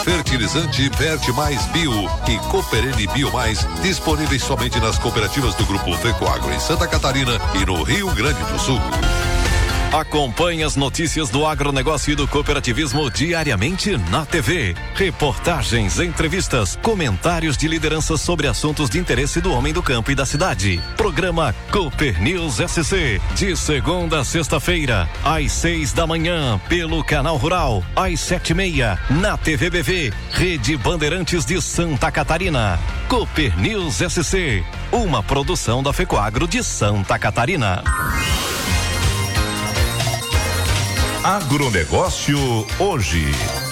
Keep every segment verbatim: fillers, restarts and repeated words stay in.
Fertilizante Verde Mais Bio e Cooperene Bio Mais, disponíveis somente nas cooperativas do Grupo Fecoagro em Santa Catarina e no Rio Grande do Sul. Acompanhe as notícias do agronegócio e do cooperativismo diariamente na T V. Reportagens, entrevistas, comentários de liderança sobre assuntos de interesse do homem do campo e da cidade. Programa Cooper News S C, de segunda a sexta-feira, às seis da manhã, pelo Canal Rural, às sete e meia, na T V B V, Rede Bandeirantes de Santa Catarina. Cooper News S C, uma produção da Fecoagro de Santa Catarina. Agronegócio hoje.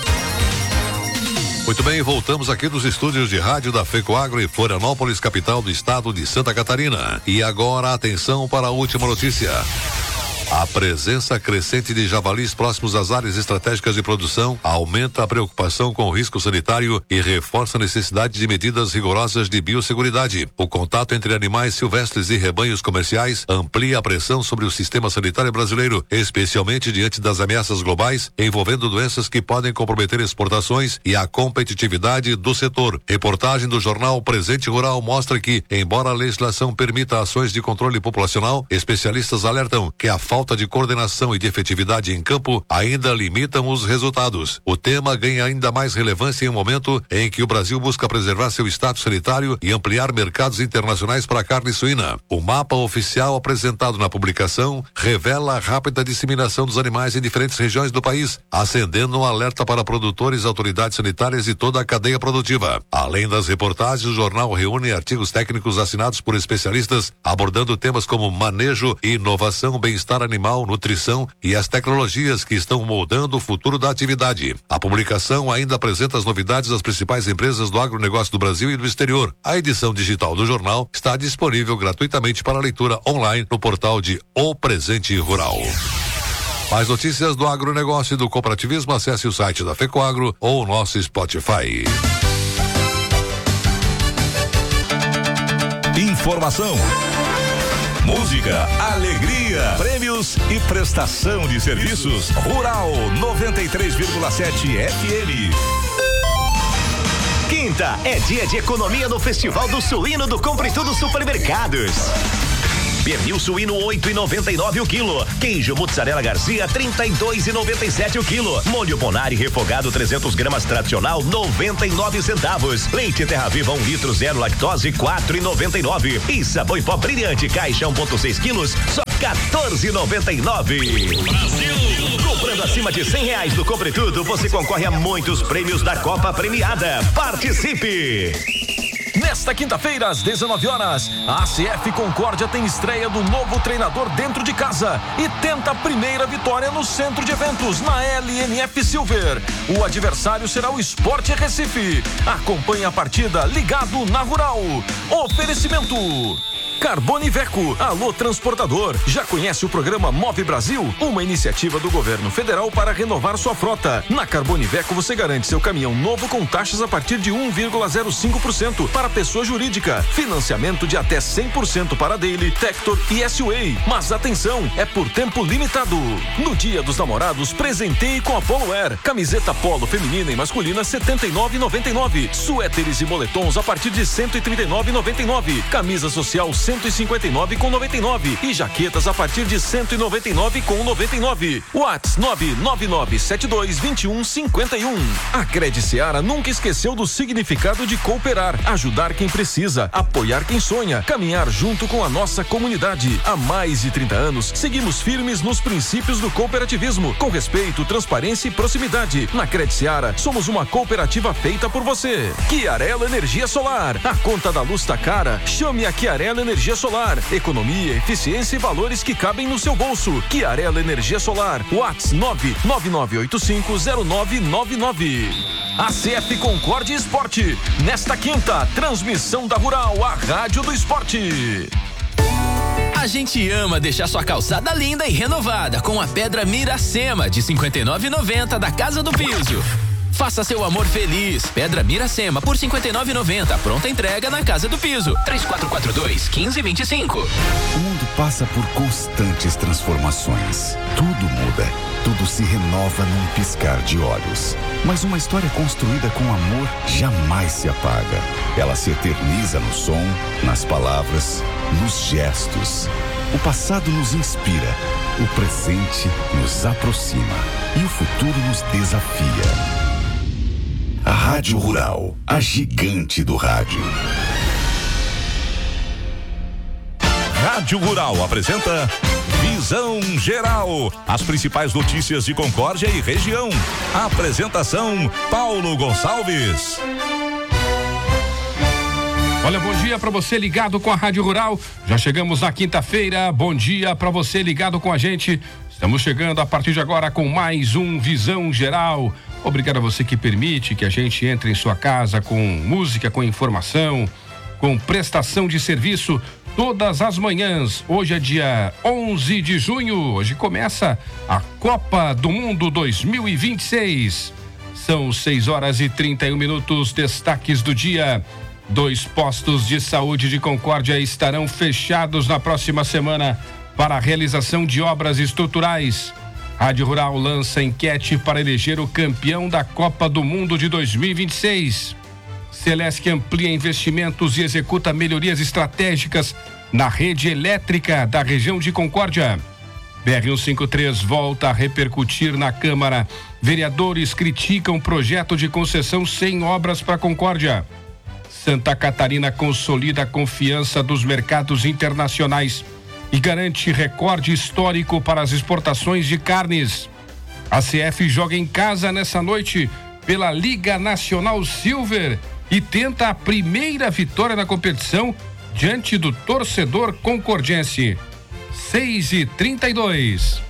Muito bem, voltamos aqui dos estúdios de rádio da Fecoagro em Florianópolis, capital do estado de Santa Catarina. E agora, atenção para a última notícia. A presença crescente de javalis próximos às áreas estratégicas de produção aumenta a preocupação com o risco sanitário e reforça a necessidade de medidas rigorosas de biosseguridade. O contato entre animais silvestres e rebanhos comerciais amplia a pressão sobre o sistema sanitário brasileiro, especialmente diante das ameaças globais envolvendo doenças que podem comprometer exportações e a competitividade do setor. Reportagem do jornal Presente Rural mostra que, embora a legislação permita ações de controle populacional, especialistas alertam que a falta falta de coordenação e de efetividade em campo ainda limitam os resultados. O tema ganha ainda mais relevância em um momento em que o Brasil busca preservar seu status sanitário e ampliar mercados internacionais para a carne suína. O mapa oficial apresentado na publicação revela a rápida disseminação dos animais em diferentes regiões do país, acendendo um alerta para produtores, autoridades sanitárias e toda a cadeia produtiva. Além das reportagens, o jornal reúne artigos técnicos assinados por especialistas abordando temas como manejo e inovação, bem-estar animal, nutrição e as tecnologias que estão moldando o futuro da atividade. A publicação ainda apresenta as novidades das principais empresas do agronegócio do Brasil e do exterior. A edição digital do jornal está disponível gratuitamente para leitura online no portal de O Presente Rural. Mais notícias do agronegócio e do cooperativismo, acesse o site da Fecoagro ou o nosso Spotify. Informação, música, alegria, prêmios e prestação de serviços. Rural noventa e três vírgula sete F M. Quinta é dia de economia no Festival do Suíno do Compre Tudo Supermercados. Pernil suíno oito e noventa e nove o quilo. Queijo mussarela Garcia trinta e dois e noventa e sete o quilo. Molho Bonari refogado trezentos gramas tradicional noventa e nove centavos. Leite Terra Viva um litro zero lactose quatro e noventa e nove. E sabão em pó brilhante caixa um ponto seis quilos só quatorze e noventa e nove. Brasil! Comprando acima de cem reais do Compre Tudo, você concorre a muitos prêmios da Copa Premiada. Participe! Nesta quinta-feira, às dezenove horas, a A C F Concórdia tem estreia do novo treinador dentro de casa e tenta a primeira vitória no centro de eventos, na L N F Silver. O adversário será o Sport Recife. Acompanhe a partida ligado na Rural. Oferecimento Carboniveco, alô transportador. Já conhece o programa Move Brasil? Uma iniciativa do governo federal para renovar sua frota. Na Carboniveco você garante seu caminhão novo com taxas a partir de um vírgula zero cinco por cento para pessoa jurídica. Financiamento de até cem por cento para Daily, Tector e S U A. Mas atenção, é por tempo limitado. No Dia dos Namorados, presenteie com a Polo Air. Camiseta polo feminina e masculina setenta e nove e noventa e nove. Suéteres e moletons a partir de cento e trinta e nove e noventa e nove. Camisa social cento e cinquenta e nove com noventa e nove e jaquetas a partir de cento e noventa e nove com noventa e nove. WhatsApp nove nove nove sete dois dois um cinco um. A Cred Seara nunca esqueceu do significado de cooperar, ajudar quem precisa, apoiar quem sonha, caminhar junto com a nossa comunidade. Há mais de trinta anos, seguimos firmes nos princípios do cooperativismo, com respeito, transparência e proximidade. Na Cred Seara, somos uma cooperativa feita por você. Chiarello Energia Solar. A conta da luz tá cara? Chame a Chiarello Energia Solar. Economia, eficiência e valores que cabem no seu bolso. Chiarello Energia Solar. WhatsApp nove nove nove oito cinco zero nove nove nove. A C F Concórdia Esporte. Nesta quinta, transmissão da Rural, a rádio do esporte. A gente ama deixar sua calçada linda e renovada com a pedra Miracema de cinquenta e nove reais e noventa centavos da Casa do Piso. Faça seu amor feliz. Pedra Miracema por cinquenta e nove reais e noventa centavos. Pronta entrega na Casa do Piso. três quatro quatro dois, um cinco dois cinco. O mundo passa por constantes transformações. Tudo muda. tudo se renova num piscar de olhos. Mas uma história construída com amor jamais se apaga. Ela se eterniza no som, nas palavras, nos gestos. O passado nos inspira, o presente nos aproxima e o futuro nos desafia. A Rádio Rural, a gigante do rádio. Rádio Rural apresenta Visão Geral. As principais notícias de Concórdia e região. Apresentação Paulo Gonçalves. Olha, bom dia para você ligado com a Rádio Rural. Já chegamos na quinta-feira. Bom dia para você ligado com a gente. Estamos chegando a partir de agora com mais um Visão Geral. Obrigado a você que permite que a gente entre em sua casa com música, com informação, com prestação de serviço todas as manhãs. Hoje é dia onze de junho. Hoje começa a Copa do Mundo dois mil e vinte e seis. São seis horas e trinta e um minutos. Destaques do dia. Dois postos de saúde de Concórdia estarão fechados na próxima semana para a realização de obras estruturais. Rádio Rural lança enquete para eleger o campeão da Copa do Mundo de dois mil e vinte e seis. Celesc amplia investimentos e executa melhorias estratégicas na rede elétrica da região de Concórdia. B R cento e cinquenta e três volta a repercutir na Câmara. Vereadores criticam projeto de concessão sem obras para Concórdia. Santa Catarina consolida a confiança dos mercados internacionais e garante recorde histórico para as exportações de carnes. A C F joga em casa nessa noite pela Liga Nacional Silver e tenta a primeira vitória na competição diante do torcedor concordiense. seis e trinta e dois.